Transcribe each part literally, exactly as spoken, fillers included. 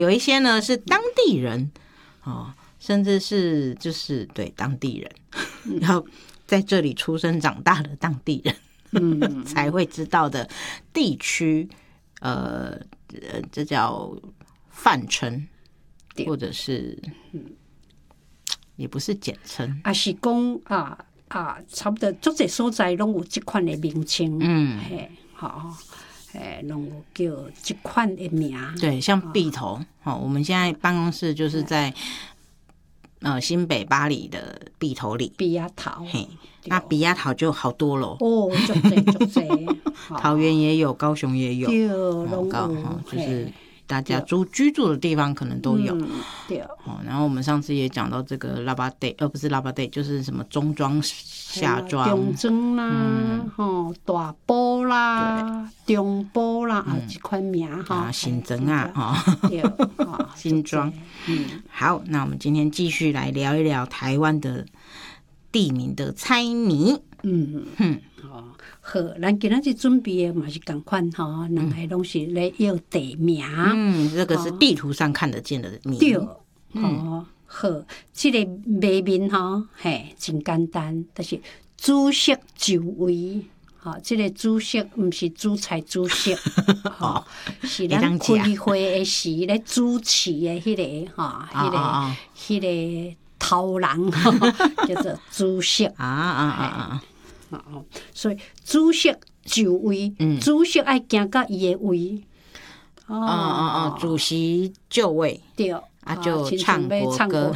有一些呢是当地人哦，甚至是就是对当地人，嗯、要在这里出生长大的当地人，嗯、才会知道的地区，呃，这叫泛称，或者是，也不是简称， 啊是讲啊啊，差不多足侪所在拢有这款的名称，嗯，嘿，好。诶，拢有叫这款的名， 对，像碧头，哦，我们现在办公室就是在呃新北巴黎的碧头里， 碧雅桃， 嘿，那碧雅桃就好多了， 哦，足侪足侪， 桃园也有，高雄也有， 对，拢有， 就是大家住居住的地方可能都有， 嗯、对， 哦，然后我们上次也讲到这个拉巴蒂，呃，不是拉巴蒂，就是什么中庄、下庄、 中庄啦，吼、嗯，大埔啦，中埔啦，啊，这款名哈， 啊，新庄啊，哈， 对， 新庄，嗯，好，那我们今天继续来聊一聊台湾的地名的猜谜，嗯嗯， 哦。好，咱今仔日准备的嘛是同款吼，两个拢是咧要地名。 嗯，这个是地图上看得见的名。 对，哦，好，这个谜面吼，嘿，真简单，但是主食就位，吼，这个主食毋是主菜主食，吼，是咱开会的时咧主持的迄个吼，迄个迄个头人叫做主食啊啊啊啊！ 哦，所以主席就位，嗯、主席爱行到伊的位。 哦哦哦，主席就位， 对， 啊就唱国歌。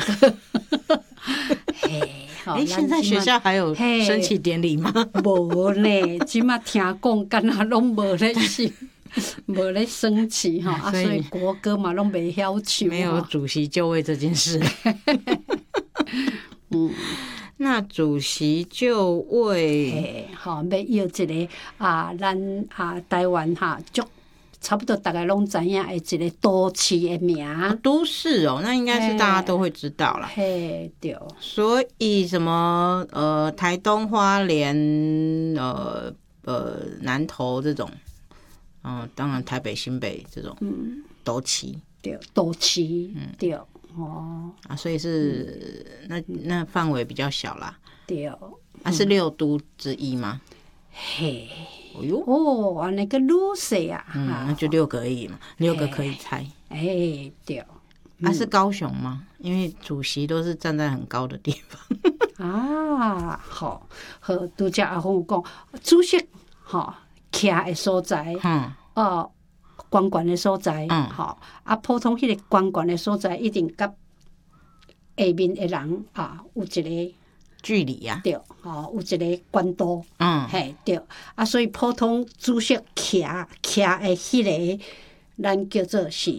嘿， 哎，现在学校还有升旗典礼吗？ 无呢，即马听讲，敢若拢无咧是，无咧升旗哈，啊，所以国歌嘛拢袂晓唱。 没有主席就位这件事。嗯。那主席就位， 吼，要要一个啊，咱啊台湾哈，足差不多大概拢知影的一个都市的名，啊、 都市哦，那应该是大家都会知道啦。 嘿，对。 所以什么呃，台东、花莲、呃呃南投这种，嗯、呃，当然台北、新北这种，嗯，都市， 对，都市，嗯，对。哦啊，所以是、嗯、那那范围比较小啦。 对， 啊是六都之一吗？ 嘿， 哦哟， 哦，那个路线啊， 嗯，那就六个而已嘛，六个可以猜。 哎，对， 啊是高雄吗？因为主席都是站在很高的地方。啊，好，和拄则阿峰讲，主席吼徛的所在，嗯，哦。关关的所在，嗯，吼，啊，普通迄个关关的所在，一定甲下面的人啊有一个距离呀， 对，吼，有一个关度，嗯，嘿，对，啊，所以普通主席徛徛的迄个，咱叫做是，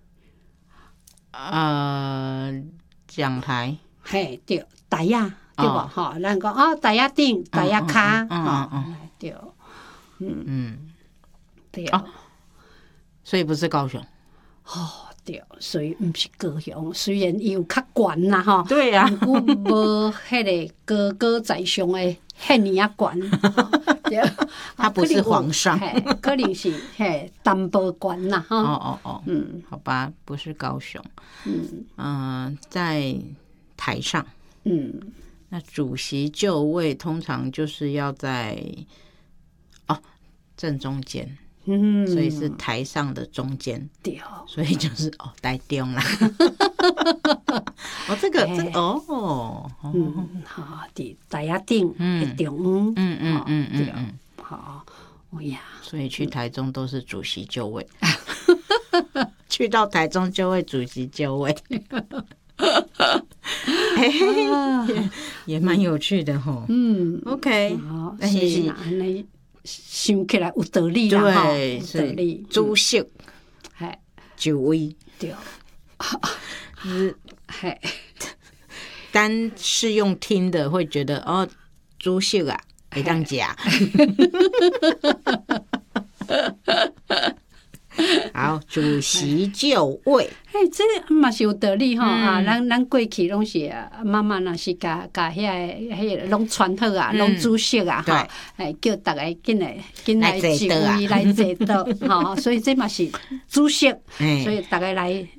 呃，讲台， 嘿，对，台仔，对无？吼，咱讲哦，台仔顶，台仔骹， 嗯嗯， 对，嗯嗯，对。 所以不是高雄， 哦，对，所以毋是高雄，虽然伊有较悬啦吼， 对啊， 毋过无迄个高高在上的遐尼啊悬，对， 他不是皇上， 可能是嘿淡薄悬啦，哈， 哦哦哦，嗯，好吧，不是高雄，嗯嗯、呃，在台上，嗯，那主席就位通常就是要在哦正中间。嗯，所以是台上的中间， 对， 所以就是哦，台中啦。哦，这个这个哦， 嗯，好的，台仔顶的中，嗯嗯嗯嗯嗯，好，哎呀， 所以去台中都是主席就位，去到台中就位主席就位，也蛮有趣的吼。嗯 ，OK， 好，是那。想起来有道理啦， 对，有道理。主席，哎，就位， 对， 是，嘿，单是用听的会觉得哦，主席啊，会当食。好，主席就位， 嘿，这嘛是有道理吼、嗯、啊！咱咱过去拢是妈妈若是甲甲遐个迄个拢传好啊，拢主席啊，哈，哎，叫大家紧来紧来就位来坐倒，吼，所以这嘛是主席，所以大家来